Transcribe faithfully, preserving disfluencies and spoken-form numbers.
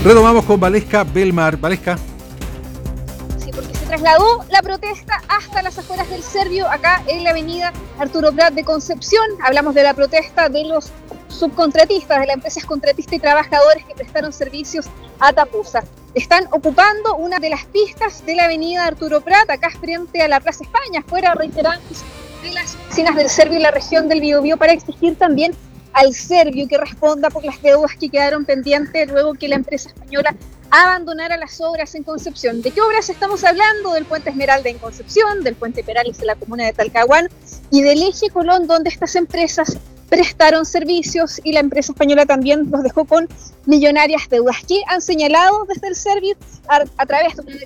Retomamos con Valesca Belmar. Valesca. Sí, porque se trasladó la protesta hasta las afueras del Servio, acá en la avenida Arturo Prat de Concepción. Hablamos de la protesta de los subcontratistas, de las empresas contratistas y trabajadores que prestaron servicios a Tapusa. Están ocupando una de las pistas de la avenida Arturo Prat, acá frente a la Plaza España, fuera, reiteramos, de las oficinas del Servio en la región del Biobío, para exigir también al Servio que responda por las deudas que quedaron pendientes luego que la empresa española abandonara las obras en Concepción. ¿De qué obras estamos hablando? Del puente Esmeralda en Concepción, del puente Perales en la comuna de Talcahuán y del eje Colón, donde estas empresas prestaron servicios y la empresa española también los dejó con millonarias deudas, que han señalado desde el Servio a, a través de una